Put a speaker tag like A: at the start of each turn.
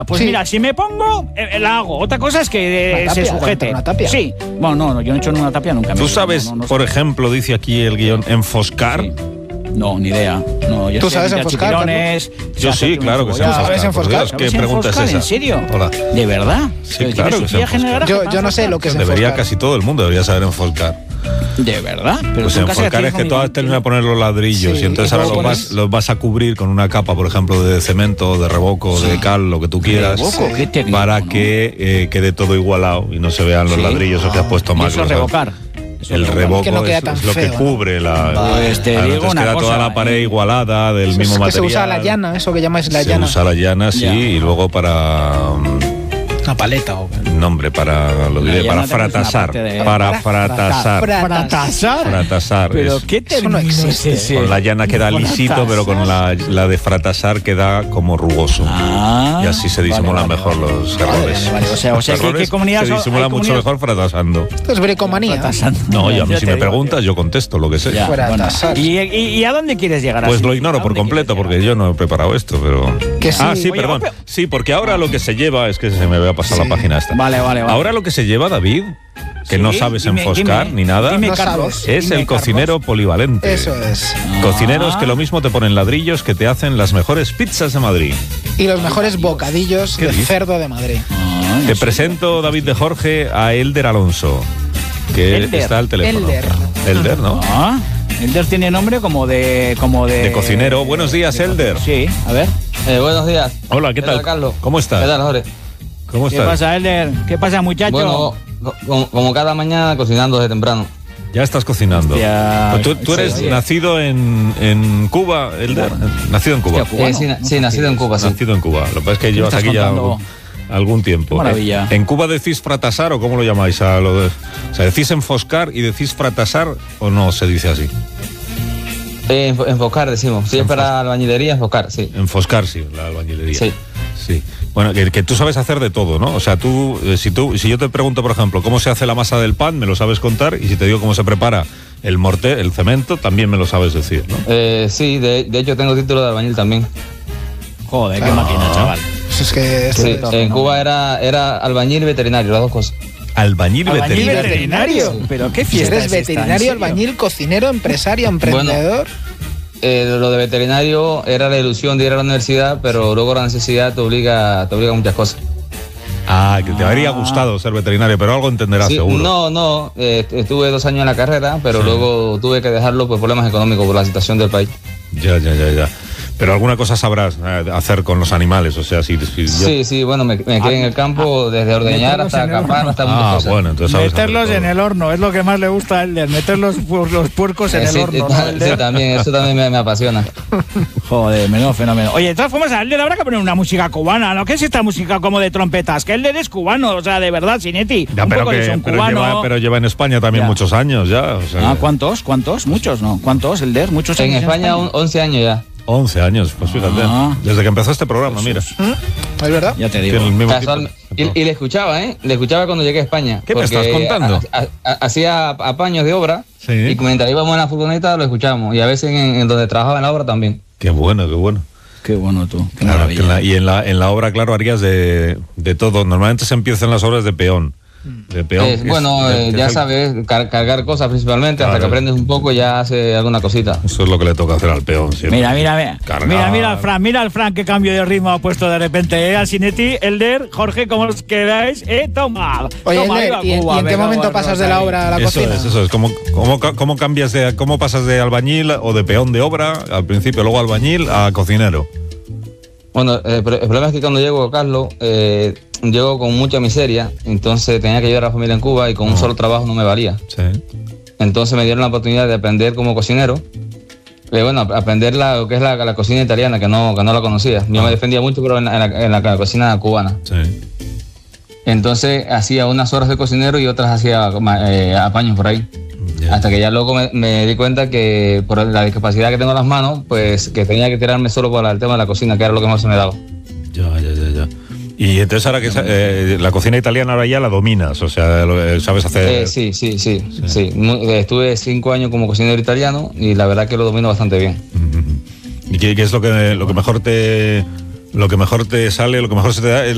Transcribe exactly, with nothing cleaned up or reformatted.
A: Pues sí. Mira, si me pongo, eh, la hago. Otra cosa es que eh,
B: tapia,
A: se sujete.
B: ¿Una tapia?
A: Sí. Bueno, no, no, yo no he hecho en una tapia nunca.
C: ¿Tú sabes,
A: no, no, no
C: por
A: sé.
C: ejemplo, dice aquí el guión, enfoscar?
A: Sí. No, ni idea. No, yo
B: ¿Tú
A: sé
B: sabes
A: limpiar
B: enfoscar,
A: chipirones,
C: Yo sí, claro que sé
B: ¿Sabes
C: enfoscar.
B: enfoscar?
C: Por Dios, ¿qué
A: ¿Sabes
C: pregunta es
A: enfoscar?
C: esa?
A: ¿En serio?
C: Hola.
A: ¿De verdad?
C: Sí,
A: ¿Pero
C: claro
A: tienes
C: que sé
A: un viaje en el garaje
B: Yo,
A: para
B: yo no sé
A: enfoscar?
B: lo que es
C: Debería
B: enfoscar.
C: casi todo el mundo debería saber enfoscar.
A: ¿De verdad? Pero
C: Pues
A: tú en casa
C: enfoscar
A: de
C: es que
A: ti,
C: tú has
A: Juan,
C: terminado de poner los ladrillos
B: Sí,
C: y entonces
B: y
C: ahora
B: luego
C: los
B: pones-
C: vas, los vas a cubrir con una capa, por ejemplo, de cemento, de revoco, de cal, lo que tú quieras,
A: Revoco, qué técnico,
C: para
A: ¿no?
C: que eh, quede todo igualado y no se vean los
A: Sí.
C: ladrillos o que has puesto
A: ¿Y
C: mal.
A: eso es
C: ¿sabes?
A: revocar? Eso
C: El
A: es
C: revoco
B: Que no queda
C: es,
B: tan
C: es lo que
B: feo, ¿no?
C: cubre la.
A: Pues te
C: claro,
A: digo
C: entonces
A: una
C: queda toda
A: cosa,
C: la pared
A: ¿eh?
C: igualada del
B: Es
C: mismo
B: que
C: material.
B: se usa la llana, eso que llamáis la
C: se
B: llana.
C: usa la llana, sí,
A: Ya.
C: y luego para.
B: Una paleta o...
C: Nombre, para. Lo diré,
A: llana
C: para
A: también es una
C: fratasar.
A: parte de-
C: Para
B: Para
C: fratasar.
B: fratar.
A: ¿Fratasar?
C: Fratasar.
A: Pero
C: es-
A: qué
B: Eso no
A: término
B: existe.
A: es ese.
C: Con la llana queda lisito,
A: Fratasar.
C: pero con la, la de fratasar queda como rugoso.
A: Ah,
C: y así se disimulan
A: vale,
C: mejor
A: vale,
C: los
A: vale,
C: errores.
A: vale, vale. O sea, o sea,
C: Los
A: ¿qué-
C: errores
A: qué comunidades
C: se
A: hay
C: disimulan mucho
A: comunidades?
C: mejor fratasando.
B: Esto es bricomanía.
A: Fratasando.
C: No, y a mí
A: Ya
C: si
A: te
C: me
A: digo,
C: preguntas, yo contesto lo que sé.
A: Ya,
B: Fuera
A: bueno.
B: tasar.
A: ¿Y, y, ¿Y a dónde quieres llegar?
C: Pues
A: así?
C: lo ignoro
A: ¿A
C: por
A: dónde
C: completo,
A: quieres
C: porque
A: llegar?
C: yo no he preparado esto, pero...
B: Que sí.
C: Ah, sí,
A: Oye,
C: perdón.
A: pero-
C: Sí, porque ahora lo que se lleva, es que se me había pasado
B: Sí.
C: la página esta.
A: Vale, vale, vale.
C: Ahora lo que se lleva, David, que
A: Sí,
C: no sabes
A: dime,
C: enfoscar
A: dime,
C: ni nada,
A: dime,
B: No
A: Carlos,
B: sabes.
C: es
A: dime,
C: el
A: Carlos.
C: cocinero polivalente.
B: Eso es.
C: Cocineros
A: Ah.
C: que lo mismo te ponen ladrillos que te hacen las mejores pizzas de Madrid.
B: Y los mejores bocadillos
C: ¿Qué
B: de
C: dices?
B: cerdo de Madrid.
A: Ah,
C: Te
A: sí.
C: presento, David de Jorge, a Elder Alonso, que
A: Elder.
C: está al teléfono.
B: Elder.
C: Elder, ¿no?
A: Ah, Elder tiene nombre como de... Como de,
C: De cocinero. Buenos días,
A: de-
C: Elder.
A: Sí, a ver.
D: Eh, buenos días.
C: Hola, ¿qué tal?
D: Carlos?
C: ¿Cómo estás?
D: ¿Qué tal, Jorge?
C: ¿Cómo
A: ¿Qué
C: estás?
A: pasa, Elder? ¿Qué pasa, muchacho?
D: Bueno, co- como, como cada mañana cocinando desde temprano.
C: Ya estás cocinando.
A: Hostia,
C: Pues tú, tú eres
A: sí, sí.
C: nacido en, en Cuba, Elder. Nacido en Cuba.
A: Hostia, cubano.
D: Eh, sí, na-
A: No
D: sí,
A: sé
D: nacido
A: qué
D: en
A: es.
D: Cuba, sí.
C: Nacido en Cuba. Lo que pasa es que llevas
A: estás
C: aquí ya
A: contando?
C: algún, algún tiempo.
A: Qué maravilla.
C: ¿En Cuba decís fratasar o cómo lo llamáis? A lo de, o sea, ¿decís enfoscar y decís fratasar o no se dice así?
D: Eh, enfo- enfocar, decimos. Si es para albañilería, enfocar, sí.
C: Enfoscar, sí, la albañilería.
D: Sí.
C: Sí. Bueno, que, que tú sabes hacer de todo, ¿no? O sea, tú, eh, si tú, si yo te pregunto, por ejemplo, cómo se hace la masa del pan, me lo sabes contar, y si te digo cómo se prepara el morte, el cemento, también me lo sabes decir, ¿no?
D: Eh, sí, de, de hecho tengo título de albañil también.
A: Joder, qué
C: Ah.
A: máquina, chaval.
B: Eso es que... esto
D: Sí,
B: es-
A: todo
D: en
A: fenómeno.
D: Cuba era, era albañil y veterinario, las dos cosas.
C: Albañil,
A: Albañil
C: veterinario.
A: veterinario.
D: Sí.
A: Pero qué
B: Si
A: fiesta
B: eres
A: es esta, ¿en
B: veterinario,
A: serio?
B: albañil, cocinero, empresario, emprendedor...
D: Eh, lo de veterinario era la ilusión de ir a la universidad, pero luego la necesidad te obliga, te obliga a muchas cosas.
C: Ah, que te habría gustado ser veterinario, pero algo entenderás
D: Sí,
C: seguro.
D: no, no, eh, estuve dos años en la carrera, pero
C: Sí.
D: luego tuve que dejarlo por problemas económicos, por la situación del país.
C: Ya, ya, ya, ya. Pero alguna cosa sabrás eh, hacer con los animales, o sea, si... si yo-
D: Sí, sí, bueno, me, me quedé en el campo desde ordeñar
A: meterlos
D: hasta
A: en el
D: acampar,
A: horno.
D: hasta muchas
C: Ah,
D: cosas.
C: bueno, entonces sabes hacer
A: Meterlos
C: todo.
A: en el horno, es lo que más le gusta a Elder, meter los, pu- los puercos en
D: Eh,
A: el
D: sí,
A: horno,
D: sí,
A: ¿no, Elder?
D: sí, también, eso también me, me apasiona.
A: Joder, menudo fenómeno. Oye, de todas formas, a Elder habrá que poner una música cubana, ¿no? ¿Qué es esta música como de trompetas? Que Elder es cubano, o sea, de verdad, Sinetti.
C: Ya,
A: un
C: pero,
A: poco de
C: que,
A: son
C: pero,
A: cubano.
C: lleva, pero lleva en España también
A: Ya.
C: muchos años ya. O sea,
A: Ah, ¿cuántos? ¿Cuántos? Muchos, ¿no? ¿Cuántos, Elder? Muchos
D: En
A: años
D: España, un- once años ya.
C: once años, pues fíjate.
A: Ah.
C: Desde que empezó este programa, mira.
B: ¿Es verdad?
A: Ya te
C: Tiene
A: digo.
C: el mismo
D: Casual-
C: tipo.
D: y, y le escuchaba, ¿eh? Le escuchaba cuando llegué a España.
C: ¿Qué me
D: porque
C: estás contando?
D: ha- ha- ha- Hacía apaños de obra
C: Sí.
D: y mientras íbamos en la furgoneta lo escuchamos. Y a veces en, en donde trabajaba en la obra también.
C: Qué bueno, qué bueno.
A: Qué bueno tú, qué
C: Claro,
A: maravilla.
C: que en la- y en la, en la obra, claro, harías de, de todo. Normalmente se empiezan las obras de peón. De peón.
D: Eh,
C: que es-
D: bueno,
C: que-
D: eh,
C: que
D: ya
C: es el-
D: sabes, car- cargar cosas principalmente, hasta
C: Claro.
D: que aprendes un poco ya hace alguna cosita.
C: Eso es lo que le toca hacer al peón siempre.
A: Mira, mira, mira.
C: Cargar.
A: Mira, mira al Fran, mira al Fran qué cambio de ritmo ha puesto de repente, ¿eh? Al Sinetti, Elder, Jorge, como os quedáis, ¿eh? Toma.
B: Oye,
A: Toma,
B: Elder,
A: viva
B: ¿y, en-
A: Cuba,
B: y en qué
A: venga,
B: momento
A: vamos,
B: pasas de la
A: ahí.
B: obra a la
C: Eso
B: cocina?
C: es, eso es. ¿Cómo, cómo, ca- cómo cambias de, cómo pasas de albañil o de peón de obra al principio, luego albañil a cocinero?
D: Bueno, eh, pero el problema es que cuando llego, Carlos, eh, llego con mucha miseria, entonces tenía que ayudar a la familia en Cuba y con un solo trabajo no me valía.
C: Sí.
D: Entonces me dieron la oportunidad de aprender como cocinero. Eh, bueno, ap- aprender la, lo que es la, la cocina italiana, que no, que no la conocía. Yo me defendía mucho, pero en la, en la- en la cocina cubana.
C: Sí.
D: Entonces hacía unas horas de cocinero y otras hacía ma- eh, apaños por ahí.
C: Ya.
D: Hasta que ya luego me, me di cuenta que por la discapacidad que tengo en las manos, pues que tenía que tirarme solo por el tema de la cocina, que era lo que más se me daba.
C: Ya, ya, ya, ya. Y entonces ahora que sa- eh, la cocina italiana ahora ya la dominas, o sea, lo- eh, sabes hacer...
D: Eh, sí, sí, sí, sí. Mu- eh, Estuve cinco años como cocinero italiano y la verdad que lo domino bastante bien.
C: ¿Y qué, qué es lo que, lo que mejor te... Lo que mejor te sale, lo que mejor se te da es